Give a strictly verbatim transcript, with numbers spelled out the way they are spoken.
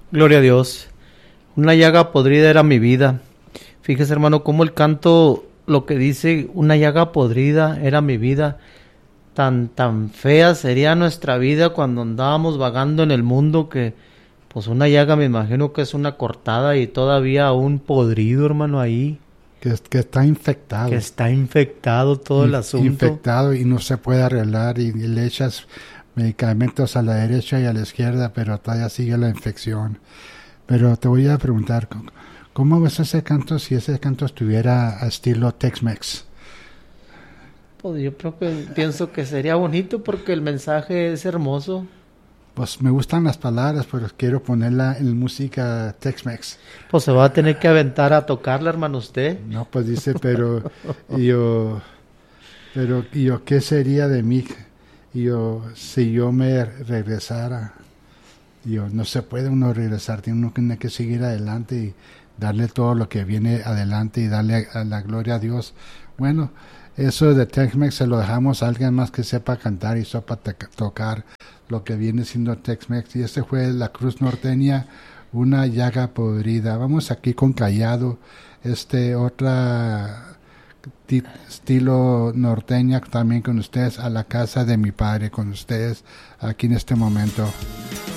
Gloria a Dios. Una llaga podrida era mi vida. Fíjese, hermano, cómo el canto lo que dice, una llaga podrida era mi vida. Tan, tan fea sería nuestra vida cuando andábamos vagando en el mundo que, pues una llaga me imagino que es una cortada y todavía un podrido, hermano, ahí. Que, que está infectado. Que está infectado todo In, el asunto. Infectado y no se puede arreglar y, y le echas medicamentos a la derecha y a la izquierda, pero todavía sigue la infección. Pero te voy a preguntar, ¿cómo ves ese canto si ese canto estuviera a estilo Tex-Mex? Pues yo creo que pienso que sería bonito porque el mensaje es hermoso. Pues me gustan las palabras, pero quiero ponerla en música Tex-Mex. Pues se va a tener que aventar a tocarla, hermano, usted. No, pues dice, pero yo, pero yo, ¿qué sería de mí? Yo, si yo me regresara, yo, no se puede uno regresar, uno tiene que seguir adelante y darle todo lo que viene adelante y darle a la gloria a Dios. Bueno, eso de Tex-Mex se lo dejamos a alguien más que sepa cantar y sepa tocar lo que viene siendo Tex-Mex. Y este fue La Cruz Norteña, una llaga podrida. Vamos aquí con Callado, este otra t- estilo norteña también con ustedes, A la casa de mi padre, con ustedes aquí en este momento.